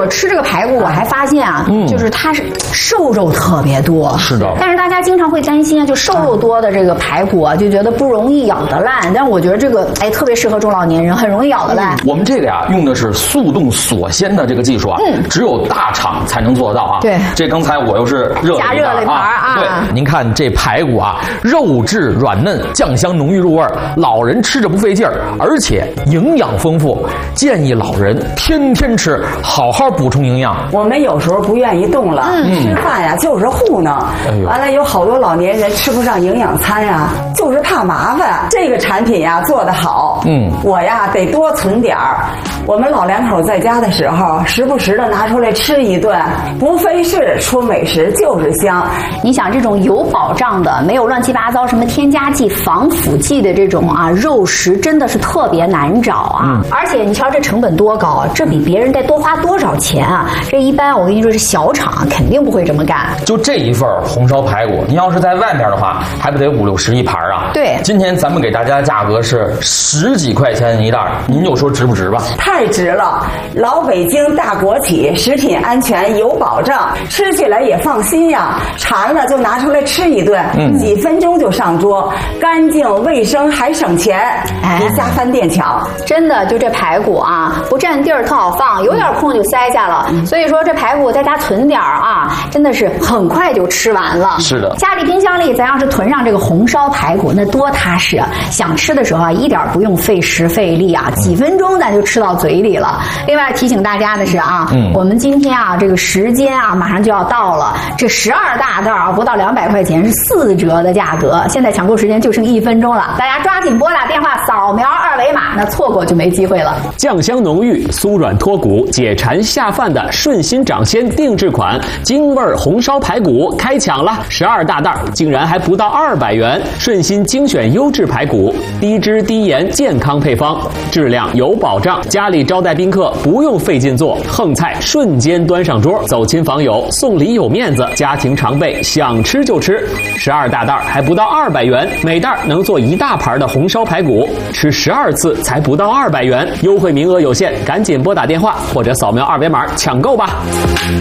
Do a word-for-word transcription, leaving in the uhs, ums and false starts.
我吃这个排骨，我还发现啊，嗯、就是它是瘦肉特别多。 是的。 但是大家经常会担心啊，就瘦肉多的这个排骨啊，就觉得不容易咬得烂。但是我觉得这个哎特别适合中老年人，很容易咬得烂。 嗯、我们这个呀用的是速冻锁鲜的这个技术啊，嗯、只有大厂才能做得到啊。 对， 这刚才我又是热加热了一盘啊。 对，您看这排骨啊，肉质软嫩，酱香浓郁入味，老人吃着不费劲儿，而且营养丰富，建议老人天天吃，好好补充营养。 我们有时候不愿意动了，嗯、吃饭呀就是糊弄，哎、完了有好多老年人吃不上营养餐呀，就是怕麻烦。这个产品呀做得好，嗯，我呀得多存点儿。我们老两口在家的时候，时不时的拿出来吃一顿，不费事，出美食就是香。 你想这种有保障的，没有乱七八糟什么添加剂、防腐剂的这种啊肉食，真的是特别难找啊！嗯、而且你瞧这成本多高，这比别人得多花多少钱啊？这一般我跟你说，是小厂肯定不会这么干。 就这一份红烧排骨，你要是在外面的话，还不得五六十一盘啊？ 对， 今天咱们给大家的价格是十几块钱一袋，您就说值不值吧？ 太值了！老北京大国企，食品安全有保障，吃起来也放心呀。馋了就拿出来吃一顿，嗯、几分钟就上桌，干净卫生还省钱，哎，比下饭店强。 真的，就这排骨啊，不占地儿，特好放，有点空就塞下了。嗯、所以说这排骨在家囤点儿啊，真的是很快就吃完了。 是的， 家里冰箱里咱要是囤上这个红烧排骨，那多踏实啊！想吃的时候啊，一点不用费时费力啊，几分钟咱就吃到嘴里了。另外提醒大家的是啊，嗯、我们今天啊这个时间啊马上就要到了，这十二大袋啊不到两百块钱是四折的价格，现在抢购时间就剩一分钟了，大家抓紧拨打电话扫描二维码，那错过就没机会了。 酱香浓郁、酥软脱骨、解馋下饭的顺心掌鲜定制款京味红烧排骨开抢了，十二大袋竟然还不到二百元。顺心精选优质排骨，低脂低盐健康配方，质量有保障，家里招待宾客不用费劲做，横菜瞬间端上桌，走亲访友送礼有面子，家庭常备想吃就吃。十二大袋还不到二百元，每袋能做一大盘的红烧排骨，吃十二次才不到二百元，优惠名额有限，赶紧拨打电话或者扫描二维码抢购吧。